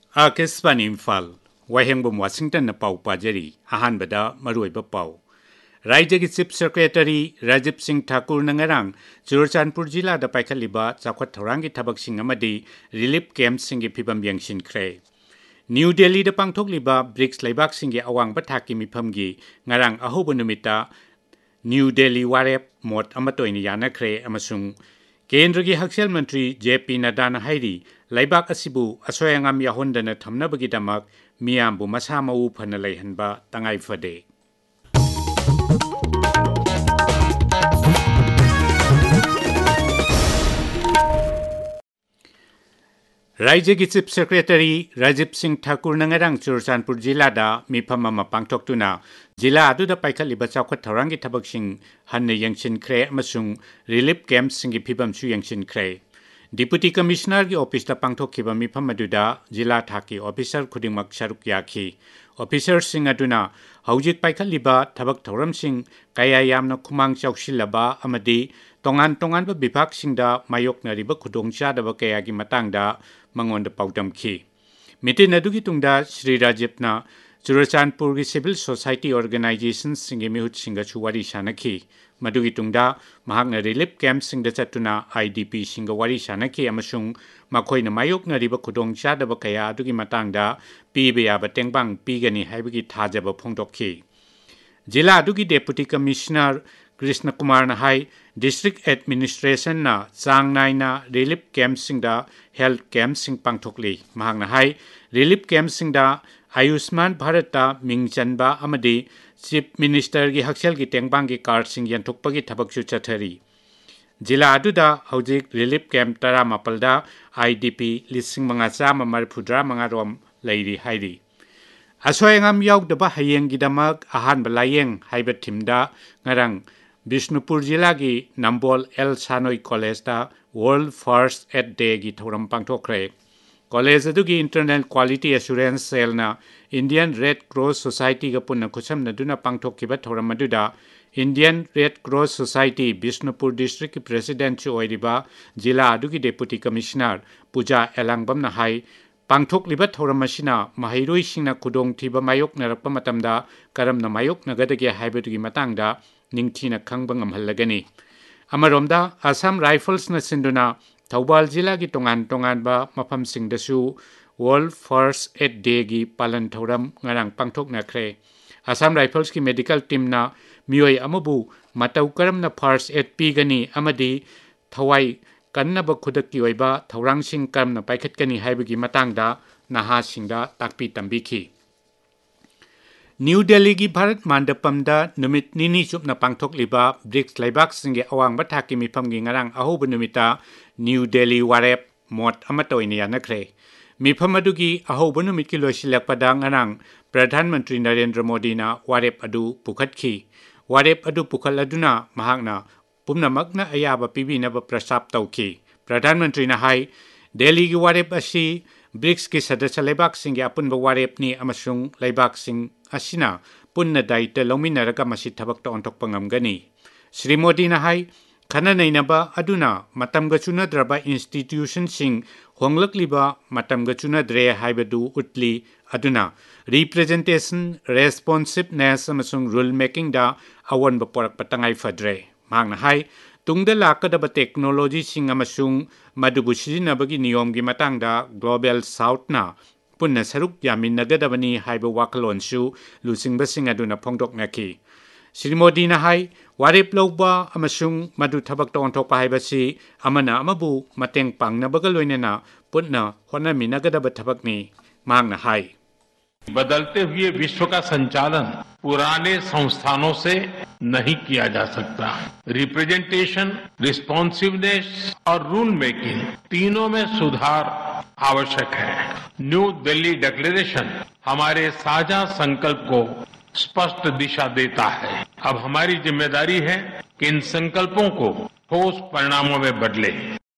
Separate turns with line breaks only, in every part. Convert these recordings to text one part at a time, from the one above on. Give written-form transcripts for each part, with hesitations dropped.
Akashvani Imphal वाहेंबम Washington न पाउ पाजरी अहानबदा मरुइबा पाउ राज्य की चीफ सेक्रेटरी राजीव सिंह ठाकुर नंगरांग चुरचानपुर जिला the पाइखलिबा चाखवत थौरांगी थबकसिंग अमदी relief camp Singh फिबम यंगसिनख्रे new Delhi the पांगथोकलिबा BRICS लेबाक सिंग अवांग थाकी मिफमगी ngarang ahobu numita new Delhi वारेप मोट अमतोइनी यानख्रे अमसुंग केंद्र की हक्सेल मंत्री जेपी नड्डा हाइरी लैबाक असिबु असोयंगम याहोंदन थमनबगिदमक मियामबु मसा मऊ फन लैहनबा तंगाई फदे राज्य की चीफ सेक्रेटरी राजीव सिंह ठाकुर नंगरांग चुरचानपुर जिला दा मिफम अमा पांगथोक्तुना जिला अदुदा पाइखलिबा चाखवत थौरांगी थबकसिंग हन्ने यंगसिनख्रे अमसुंग रिलीफ कैम्प सिंगी फिबमसु यंगसिनख्रे डिप्यूटी कमिश्नर की ऑफिस दा पांगथोखिबा मिफम अदुदा जिला थाकी ऑफिसर खुदिंगमक सरुक याखी ऑफिसर सिंग अदुना हौजिक पाइखलिबा थबक थौरमसिंग कया यामना खुमांग चौसिलबा अमदी तोंगान तोंगानबा विभागसिंगदा मायोकनरिबा खुदोंचादबा कयागी मतंगदा मंगोंद पाउदमखी मिटिन अदुगी तुंगदा श्री राजीवना चुरचानपुर की सिविल सोसाइटी ऑर्गेनाइजेशन सिंगे मिहुत सिंगा चुवारी शानखी मदुगी तुंगदा महागना रिलीफ कैम्प सिंगदा चतुना आईडीपी सिंगा वारी शानखी अमसुंग मखोइना मायोकनरिबा खुदोंचादबा कया अदुगी मतंगदा पीबे याबा टेंगबांग पीगनी हाइबगी थाजबा फोंदोखी जिला अदुगी deputy commissioner Krishna Kumar नाहाई district administration ना चांग Naina relief camp सिंगदा health camp सिंग पांगथोकली महांग नाहाई रिलीफ कैम्प सिंगदा आयुष्मान भारत ता मिंगचनबा अमदी चीफ मिनिस्टर की हक्सेल की टेंगबांग की कार्ड सिंग यंथोकपगी थबकसु चथरी जिला अदुदा हौजिक रिलीफ कैम्प तरा मापलदा आईडीपी लिसिंग मंगा चामा मरफुद्रा मंगा रोम लैरी हाइरी असोयंगम याउदबा हयेंगिदमक अहानबा लायेंग हाइबा थिमदा ngarang बिष्णुपुर जिला की नंबोल एल सानोई कॉलेज दा वर्ल्ड फर्स्ट एड डे की थौरम पांगथोखरे college अदुगी internal quality assurance सेलना Indian red cross society का पुनः खुसमनदुना पांगथोखिबा थौरम अदुदा Indian red cross society Bishnupur district की प्रेसिडेंट ओइरिबा जिला अदुगी डेप्यूटी कमिश्नर पूजा एलांगबम हाई पांगथोकलिबा थौरम असिना महैरोइसिंगना खुदोंथिबा मायोकनरपा मतमदा करमना मायोकनगदगे हाइबदुगी मतंगदा निंगथीना खंगबा ngamhallagani अमरोमदा असम राइफल्स न सिंदुना थौबाल जिला की तोंगान तोंगानबा मफमसिंगदसु वर्ल्ड फर्स्ट एड डे की पालन थौरम ngarang पांगथोकनख्रे असम राइफल्स की मेडिकल टीम ना मियोय अमबु मतौ करमना फर्स्ट एड पीगनी अमदी थवाई कन्नबा खुदकी ओइबा थौरांगसिंग करमना पाइखतकनी हाइबगी मतंगदा नहासिंगदा ताकपी तंबिखी न्यू दिल्ली की भारत मांडपमदा नुमित निनी चुपना पांगथोकलिबा ब्रिक्स लेबाक सिंगे अवांगबा थाकी मिफमगी ngarang ahobu numita new Delhi वारेप मोट अमतोइने यानख्रे मिफम अदुगी ahobu numit की लोसिलकपदा ngarang प्रधानमंत्री नरेंद्र मोदी ना वारेप अदु पुखतखी वारेप अदु पुखलदुना महागना पुमनमकना अयाबा पिबिनबा प्रस्ताव तौखी प्रधानमंत्री ना हाई दिल्ली की वारेप असी ब्रिक्स की सदस्य लेबाक सिंगे अपुनबा वारेपनी अमसुंग लेबाक सिंग असिना पुन्ना दायित्व लौमिनरगा मसि थबकता ओंथोकपा ngamgani श्री मोदी ना हाई खना नैनबा अदुना मतमगा चुनद्रबा इंस्टीट्यूशन सिंग होंगलकलिबा मतमगा चुनद्रे हाइबदु उतली अदुना रिप्रेजेंटेशन रेस्पॉन्सिवनेस अमसुंग रूल मेकिंग दा अवनबा पोरकपा तंगाई फद्रे मांगना हाई तुंगदा लाकदबा टेक्नोलॉजी सिंग अमसुंग मदुबु सिजिनबगी नियम की मतंगदा ग्लोबल साउथ ना पुन्ना सरुक यामिनगदबनी हाइबा वाखलोनसु लुसिंगबसिंग अदुना फोंदोकनखी श्री मोदी ना हाई वारेप लौबा अमसुंग मदु थबक तोंथोकपा हाइबसी अमना अमबु मतेंग पांगनबगा लोइनेना पुन्ना होनमिनगदबा थबकनी मांगना हाई
बदलते हुए विश्व का संचालन पुराने संस्थानों से नहीं किया जा सकता रिप्रेजेंटेशन रिस्पॉन्सिवनेस और रूल मेकिंग तीनों में सुधार आवश्यक है न्यू दिल्ली डिक्लेरेशन हमारे साझा संकल्प को स्पष्ट दिशा देता है अब हमारी जिम्मेदारी है कि इन संकल्पों को ठोस परिणामों में बदले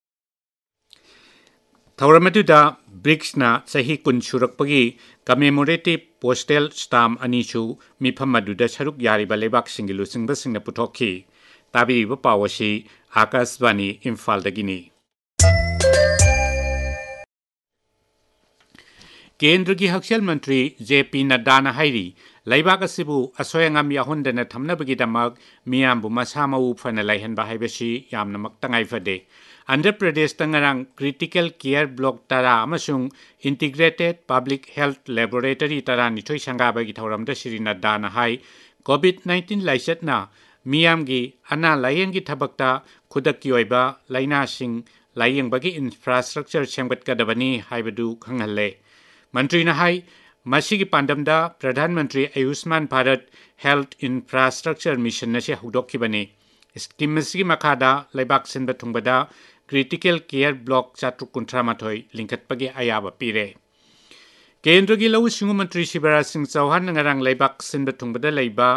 थौरमदुदा ब्रिक्सना सही कुन सुरकपगी कमेमोरेटिव पोस्टल स्टाम्प अनिसु मिफमदुदा सरुक यारिबा लेबाक सिंगी लुसिंगबसिंगना पुथोखी ताबिबा पावसी आकाशवाणी इम्फालदगिनी केंद्र की हक्सेल मंत्री JP नड्डाना हाइरी लैबाक असिबु असोयंगम याहुंदना थमनबगिदमक मियामबु मसा मऊ फना लाइहनबा हाइबसी यामनमक तंगाई फदे Andhra Pradesh तंगरंग critical care block तरा अमसुंग इंटीग्रेटेड पब्लिक हेल्थ लैबोरेटरी तरा निथोई संगाबगी थौरमदा श्री नड्डाना हाई कोविड-19 लाइसटना मियामगी अना लायंगी थबकता खुदकी ओइबा लाइनासिंग लायंगबगी इंफ्रास्ट्रक्चर सेमगतकदबनी हाइबदु खंगहल्ले मंत्री नहाई मसीगी पांडमदा प्रधानमंत्री Ayushman Bharat health infrastructure mission नसे हुदोखिबने स्कीम मसीगी मखादा लेबाक सिनबा थुंगबदा क्रिटिकल केयर ब्लॉक 413 लिंखतपगी अयाबा पीरे केंद्र की लौ सिंगु मंत्री शिवराज सिंह चौहान नंगरंग लेबाक सिनबा थुंगबदा लेबा